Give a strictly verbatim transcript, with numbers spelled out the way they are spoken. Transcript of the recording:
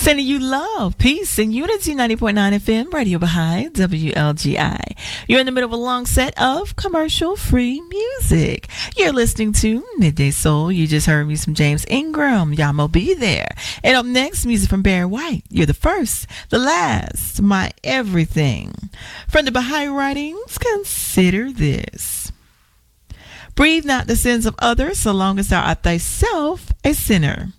Sending you love, peace, and unity. ninety point nine F M, Radio Baha'i, W L G I. You're in the middle of a long set of commercial-free music. You're listening to Midday Soul. You just heard me some James Ingram. Yamo Be There. And up next, music from Barry White. You're the first, the last, my everything. From the Baha'i writings, consider this. Breathe not the sins of others, so long as thou art thyself a sinner.